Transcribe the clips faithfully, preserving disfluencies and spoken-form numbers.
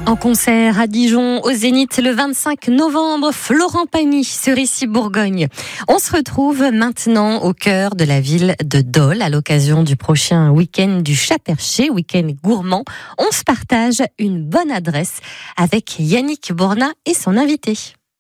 En concert à Dijon, au Zénith, le vingt-cinq novembre, Florent Pagny sur Issy Bourgogne. On se retrouve maintenant au cœur de la ville de Dole à l'occasion du prochain week-end du Chat Perché, week-end gourmand. On se partage une bonne adresse avec Yannick Bourna et son invité.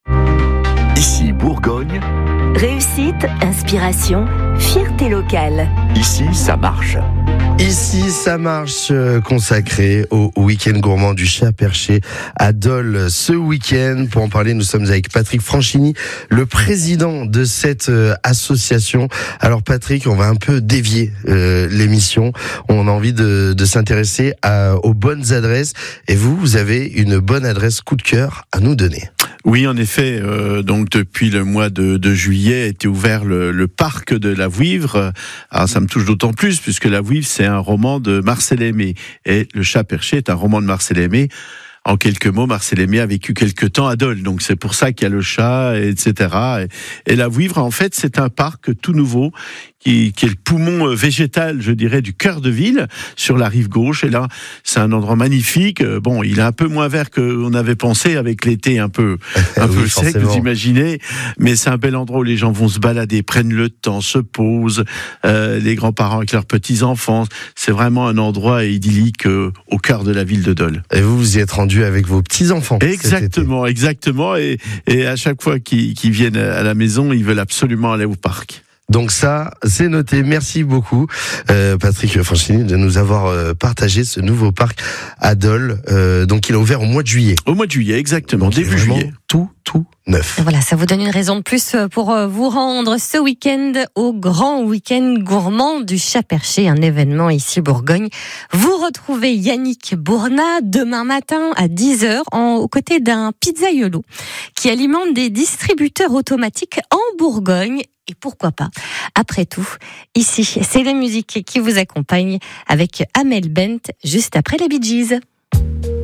Issy Bourgogne. Réussite, inspiration, fierté locale. Ici, ça marche. Ici, ça marche, consacré au week-end gourmand du Chat Perché à Dole ce week-end. Pour en parler, nous sommes avec Patrick Franchini, le président de cette association. Alors Patrick, on va un peu dévier euh, l'émission. On a envie de, de s'intéresser à, aux bonnes adresses. Et vous, vous avez une bonne adresse coup de cœur à nous donner. Oui, en effet. Euh, donc depuis le mois de, de juillet, a été ouvert le, le parc de la Vouivre. Alors ça me touche d'autant plus puisque la Vouivre, c'est un roman de Marcel Aimé et le Chat Perché est un roman de Marcel Aimé. En quelques mots, Marcel Aimé a vécu quelque temps à Dole, donc c'est pour ça qu'il y a le chat, et cetera. Et, et la Vouivre, en fait, c'est un parc tout nouveau qui, qui est le poumon végétal, je dirais, du cœur de ville, sur la rive gauche. Et là, c'est un endroit magnifique. Bon, il est un peu moins vert qu'on avait pensé, avec l'été un peu, un oui, peu sec, vous imaginez. Mais c'est un bel endroit où les gens vont se balader, prennent le temps, se posent, euh, les grands-parents avec leurs petits-enfants. C'est vraiment un endroit idyllique euh, au cœur de la ville de Dole. Et vous, vous y êtes rendu avec vos petits-enfants. Exactement, exactement. Et, et à chaque fois qu'ils, qu'ils viennent à la maison, ils veulent absolument aller au parc. Donc ça, c'est noté. Merci beaucoup, euh, Patrick Franchini, de nous avoir euh, partagé ce nouveau parc à Dole. Euh, donc il a ouvert au mois de juillet. Au mois de juillet, exactement, donc, début juillet. Tout, tout neuf. Et voilà, ça vous donne une raison de plus pour vous rendre ce week-end au grand week-end gourmand du Chat Perché, un événement ici Bourgogne. Vous retrouvez Yannick Bourna demain matin à dix heures en, aux côtés d'un pizzaiolo qui alimente des distributeurs automatiques en Bourgogne. Et pourquoi pas? Après tout, ici, c'est la musique qui vous accompagne avec Amel Bent juste après les Bee Gees.